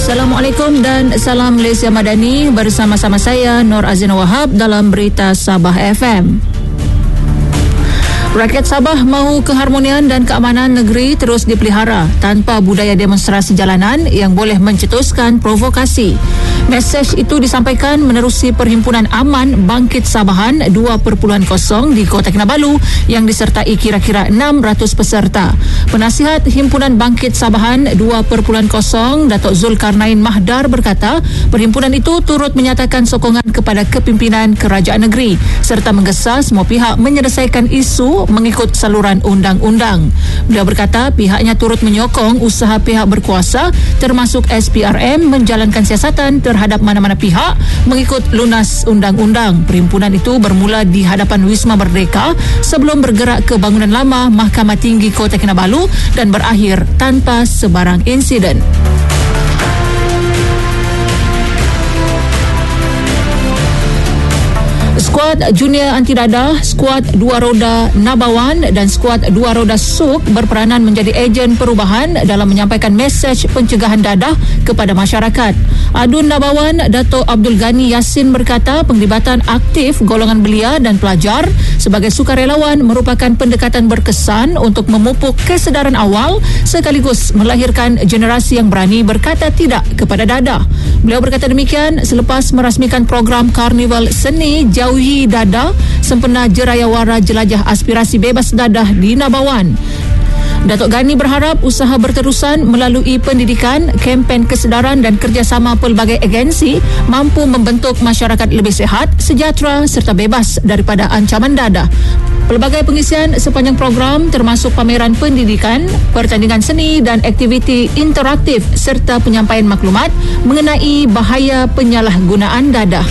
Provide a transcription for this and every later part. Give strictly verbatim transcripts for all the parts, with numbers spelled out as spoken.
Assalamualaikum dan salam Malaysia Madani, bersama-sama saya Nur Azina Wahab dalam Berita Sabah F M. Rakyat Sabah mahu keharmonian dan keamanan negeri terus dipelihara tanpa budaya demonstrasi jalanan yang boleh mencetuskan provokasi. Mesej itu disampaikan menerusi Perhimpunan Aman Bangkit Sabahan dua titik kosong di Kota Kinabalu yang disertai kira-kira enam ratus peserta. Penasihat Himpunan Bangkit Sabahan dua titik kosong, Datuk Zulkarnain Mahdar berkata, perhimpunan itu turut menyatakan sokongan kepada kepimpinan kerajaan negeri serta menggesa semua pihak menyelesaikan isu mengikut saluran undang-undang. Beliau berkata pihaknya turut menyokong usaha pihak berkuasa termasuk S P R M menjalankan siasatan terhadap mana-mana pihak mengikut lunas undang-undang. Perhimpunan itu bermula di hadapan Wisma Merdeka sebelum bergerak ke bangunan lama Mahkamah Tinggi Kota Kinabalu dan berakhir tanpa sebarang insiden. Skuad Junior Anti Dadah, Skuad Dua Roda Nabawan dan Skuad Dua Roda Suk berperanan menjadi ejen perubahan dalam menyampaikan mesej pencegahan dadah kepada masyarakat. Adun Nabawan Dato' Abdul Ghani Yassin berkata penglibatan aktif golongan belia dan pelajar sebagai sukarelawan merupakan pendekatan berkesan untuk memupuk kesedaran awal sekaligus melahirkan generasi yang berani berkata tidak kepada dadah. Beliau berkata demikian selepas merasmikan program Karnival Seni Jauhi Dadah sempena Jerayawara Jelajah Aspirasi Bebas Dadah di Nabawan. Datuk Ghani berharap usaha berterusan melalui pendidikan, kempen kesedaran dan kerjasama pelbagai agensi mampu membentuk masyarakat lebih sihat, sejahtera serta bebas daripada ancaman dadah. Pelbagai pengisian sepanjang program termasuk pameran pendidikan, pertandingan seni dan aktiviti interaktif serta penyampaian maklumat mengenai bahaya penyalahgunaan dadah.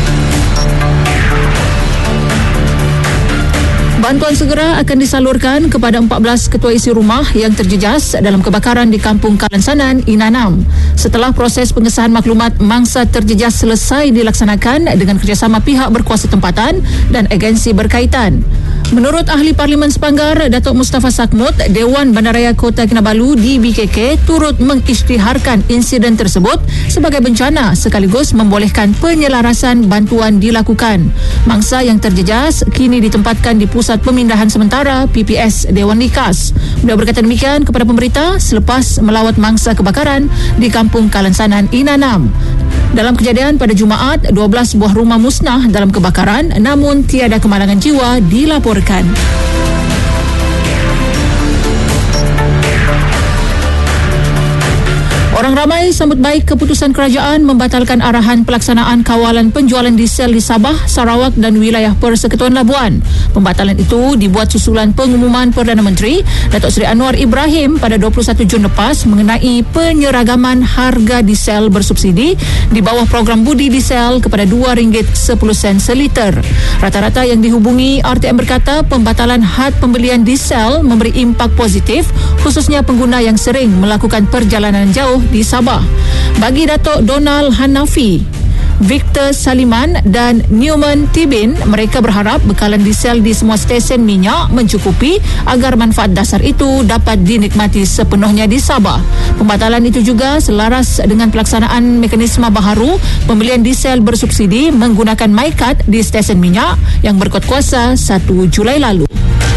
Bantuan segera akan disalurkan kepada empat belas ketua isi rumah yang terjejas dalam kebakaran di Kampung Kalansanan, Inanam. Setelah proses pengesahan maklumat mangsa terjejas selesai dilaksanakan dengan kerjasama pihak berkuasa tempatan dan agensi berkaitan. Menurut Ahli Parlimen Sepanggar, Datuk Mustafa Sakmut, Dewan Bandaraya Kota Kinabalu D B K K turut mengisytiharkan insiden tersebut sebagai bencana sekaligus membolehkan penyelarasan bantuan dilakukan. Mangsa yang terjejas kini ditempatkan di Pusat Pemindahan Sementara P P S Dewan Likas. Beliau berkata demikian kepada pemberita selepas melawat mangsa kebakaran di Kampung Kalansanan, Inanam. Dalam kejadian pada Jumaat, dua belas buah rumah musnah dalam kebakaran namun tiada kemalangan jiwa dilaporkan. Orang ramai sambut baik keputusan kerajaan membatalkan arahan pelaksanaan kawalan penjualan diesel di Sabah, Sarawak dan wilayah Persekutuan Labuan. Pembatalan itu dibuat susulan pengumuman Perdana Menteri Datuk Seri Anwar Ibrahim pada dua puluh satu Jun lepas mengenai penyeragaman harga diesel bersubsidi di bawah program budi diesel kepada dua ringgit sepuluh sen seliter. Rata-rata yang dihubungi R T M berkata pembatalan had pembelian diesel memberi impak positif khususnya pengguna yang sering melakukan perjalanan jauh di Sabah. Bagi Datuk Donald Hanafi, Victor Saliman dan Newman Tibin, mereka berharap bekalan diesel di semua stesen minyak mencukupi agar manfaat dasar itu dapat dinikmati sepenuhnya di Sabah. Pembatalan itu juga selaras dengan pelaksanaan mekanisme baharu pembelian diesel bersubsidi menggunakan MyCard di stesen minyak yang berkuat kuasa satu Julai lalu.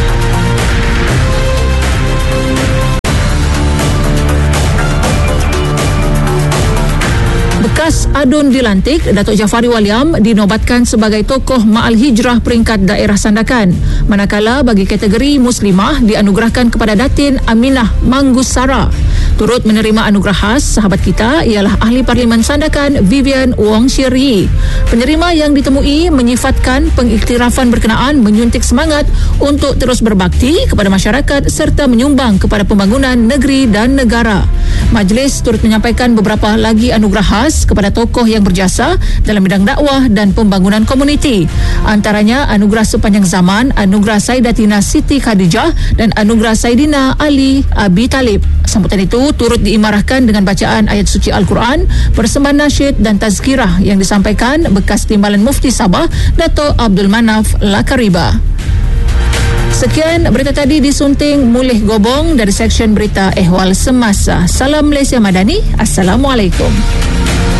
Bekas Adun dilantik, Datuk Jafari Waliam dinobatkan sebagai tokoh Ma'al Hijrah peringkat daerah Sandakan. Manakala bagi kategori Muslimah dianugerahkan kepada Datin Aminah Manggusara. Turut menerima anugerah khas sahabat kita ialah Ahli Parlimen Sandakan Vivian Wong Shiryi. Penerima yang ditemui menyifatkan pengiktirafan berkenaan menyuntik semangat untuk terus berbakti kepada masyarakat serta menyumbang kepada pembangunan negeri dan negara. Majlis turut menyampaikan beberapa lagi anugerah khas kepada tokoh yang berjasa dalam bidang dakwah dan pembangunan komuniti. Antaranya anugerah sepanjang zaman, anugerah Sayyidatina Siti Khadijah dan anugerah Sayyidina Ali Abi Talib. Sambutan itu turut diimarahkan dengan bacaan ayat suci Al-Quran, persembahan nasyid dan tazkirah yang disampaikan bekas Timbalan Mufti Sabah, Dato' Abdul Manaf Lakariba. Sekian berita tadi disunting Mulih Gobong dari Seksyen Berita Ehwal Semasa. Salam Malaysia Madani. Assalamualaikum.